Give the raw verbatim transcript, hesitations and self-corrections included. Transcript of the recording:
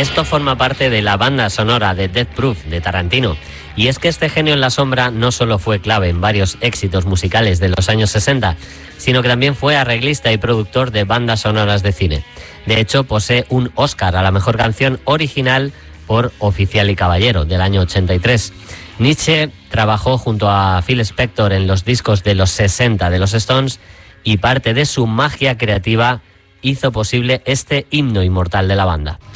Esto forma parte de la banda sonora de Death Proof de Tarantino. Y es que este genio en la sombra no solo fue clave en varios éxitos musicales de los años sesenta, sino que también fue arreglista y productor de bandas sonoras de cine. De hecho, posee un Oscar a la mejor canción original por Oficial y Caballero, del año ochenta y tres. Nitzsche trabajó junto a Phil Spector en los discos de los sesenta de los Stones y parte de su magia creativa hizo posible este himno inmortal de la banda.